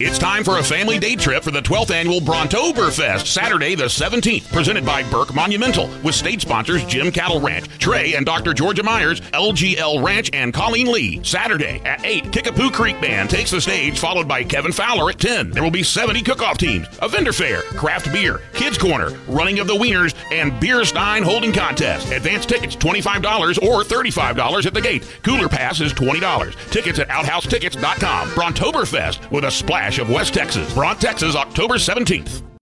It's time for a family day trip for the 12th annual Brontoberfest, Saturday the 17th, presented by Burke Monumental, with state sponsors Jim Cattle Ranch, Trey and Dr. Georgia Myers, LGL Ranch, and Colleen Lee. Saturday at 8, Kickapoo Creek Band takes the stage, followed by Kevin Fowler at 10. There will be 70 cook-off teams, a vendor fair, craft beer, kids corner, running of the wieners, and beer stein holding contest. Advance tickets $25 or $35 at the gate. Cooler pass is $20. Tickets at OuthouseTickets.com. Brontoberfest with a splash of West Texas. Bront, Texas, October 17th.